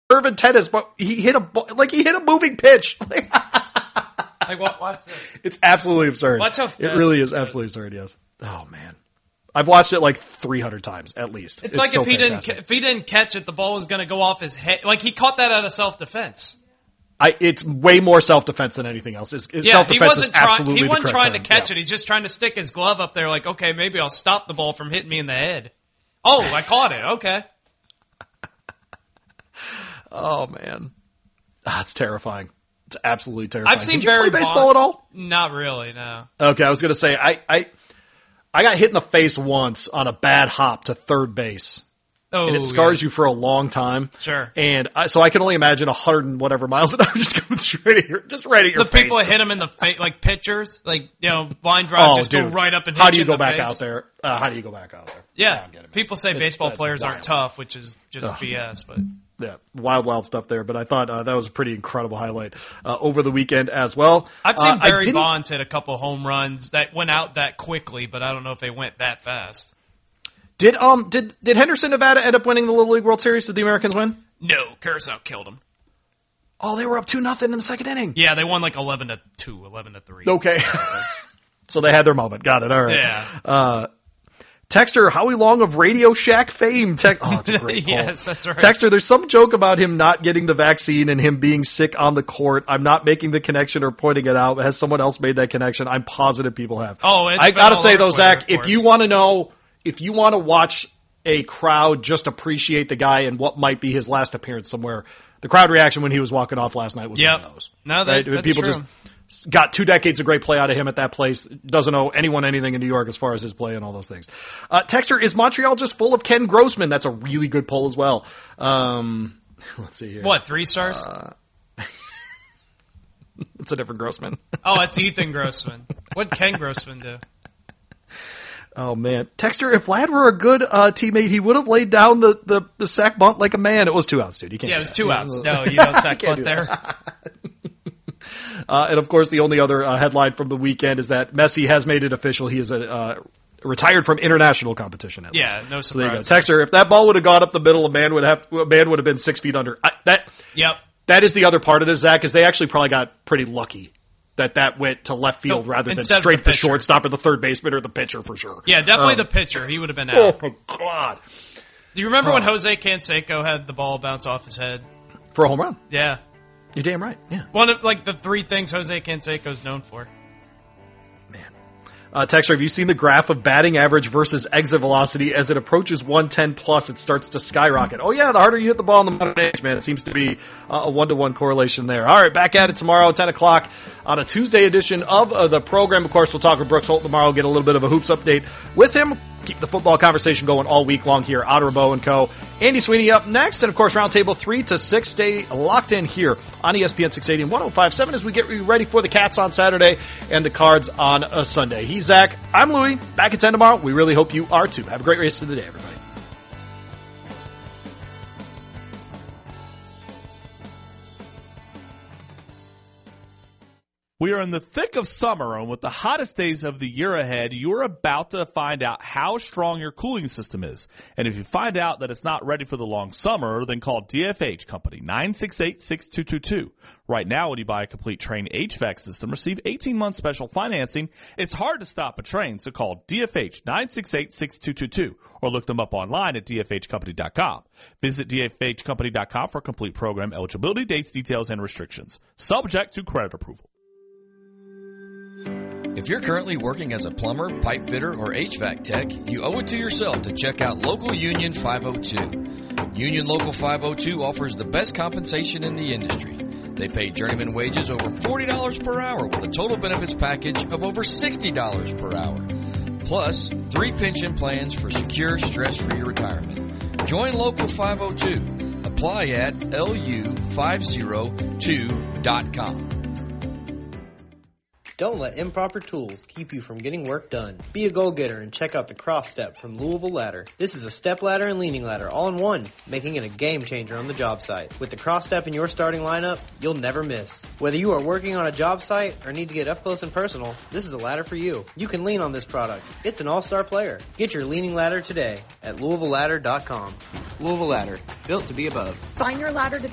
serve in tennis, but he hit a moving pitch. Like, what's this? It's absolutely absurd. Watch how fast it really is absolutely absurd, yes. Oh, man. I've watched it like 300 times, at least. It's like so if he didn't catch it, the ball was going to go off his head. Like, he caught that out of self-defense. It's way more self-defense than anything else. Self-defense is absolutely he wasn't trying to catch it. He's just trying to stick his glove up there like, okay, maybe I'll stop the ball from hitting me in the head. Oh, I caught it. Okay. Oh, man. That's terrifying. It's absolutely terrifying. I've seen Did you play Barry baseball at all? Not really, no. Okay, I was going to say, I got hit in the face once on a bad hop to third base. Oh, and it scars you for a long time. Sure. And so I can only imagine 100 and whatever miles an hour just going straight at your face. The people that hit him in the face, like pitchers, like, line drive, go right up and hit you in the face. How do you go back out there? How do you go back out there? Yeah. People say baseball players aren't tough, which is just BS, but... Yeah, wild stuff there. But I thought that was a pretty incredible highlight over the weekend as well. I've seen Barry Bonds hit a couple home runs that went out that quickly, but I don't know if they went that fast. Did Henderson, Nevada end up winning the Little League World Series? Did the Americans win? No, Curacao killed them. Oh, they were up 2-0 in the second inning. Yeah, they won like 11-2, 11-3. Okay. So they had their moment. Got it. All right. Yeah. Texter, Howie Long of Radio Shack fame. It's a great poll. Yes, that's right. Texter, there's some joke about him not getting the vaccine and him being sick on the court. I'm not making the connection or pointing it out. Has someone else made that connection? I'm positive people have. Oh, I gotta say though, Zach, if you want to watch a crowd just appreciate the guy and what might be his last appearance somewhere, the crowd reaction when he was walking off last night was one of those. No, that's people true. just got 2 decades of great play out of him at that place. Doesn't owe anyone anything in New York as far as his play and all those things. Texter, is Montreal just full of Ken Grossman? That's a really good poll as well. Let's see here. What, 3 stars? It's a different Grossman. Oh, it's Ethan Grossman. What'd Ken Grossman do? Oh, man. Texter, if Vlad were a good teammate, he would have laid down the sack bunt like a man. It was 2 outs, dude. You can't. Yeah, it was 2 outs. No, you don't sack bunt there. And, of course, the only other headline from the weekend is that Messi has made it official. He is retired from international competition. At least. No surprise. So there you go. Texter, if that ball would have gone up the middle, a man would have been 6 feet under. Yep. That is the other part of this, Zach, is they actually probably got pretty lucky that went to left field rather than straight to the shortstop or the third baseman or the pitcher for sure. Yeah, definitely the pitcher. He would have been out. Oh, my God. Do you remember when Jose Canseco had the ball bounce off his head? For a home run. Yeah. You're damn right, yeah. One of, the 3 things Jose Canseco's known for. Man. Texter, have you seen the graph of batting average versus exit velocity? As it approaches 110 plus, it starts to skyrocket. Oh, yeah, the harder you hit the ball in the modern age, man. It seems to be a 1-to-1 correlation there. All right, back at it tomorrow at 10 o'clock on a Tuesday edition of the program. Of course, we'll talk with Brooks Holt tomorrow, get a little bit of a hoops update with him. Keep the football conversation going all week long here. Otter Bow & Co. Andy Sweeney up next. And, of course, Roundtable 3 to 6. Stay locked in here on ESPN 680 and 105.7 as we get ready for the Cats on Saturday and the Cards on a Sunday. He's Zach. I'm Louie. Back at 10 tomorrow. We really hope you are, too. Have a great rest of the day, everybody. We are in the thick of summer, and with the hottest days of the year ahead, you're about to find out how strong your cooling system is. And if you find out that it's not ready for the long summer, then call DFH Company, 968-6222. Right now, when you buy a complete Trane HVAC system, receive 18-month special financing. It's hard to stop a Trane, so call DFH, 968-6222, or look them up online at dfhcompany.com. Visit dfhcompany.com for complete program eligibility, dates, details, and restrictions. Subject to credit approval. If you're currently working as a plumber, pipe fitter, or HVAC tech, you owe it to yourself to check out Local Union 502. Union Local 502 offers the best compensation in the industry. They pay journeyman wages over $40 per hour with a total benefits package of over $60 per hour. Plus, 3 pension plans for secure, stress-free retirement. Join Local 502. Apply at lu502.com. Don't let improper tools keep you from getting work done. Be a go-getter and check out the Cross Step from Louisville Ladder. This is a step ladder and leaning ladder all in one, making it a game changer on the job site. With the Cross Step in your starting lineup, you'll never miss. Whether you are working on a job site or need to get up close and personal, this is a ladder for you. You can lean on this product. It's an all-star player. Get your leaning ladder today at LouisvilleLadder.com. Louisville Ladder, built to be above. Find your ladder today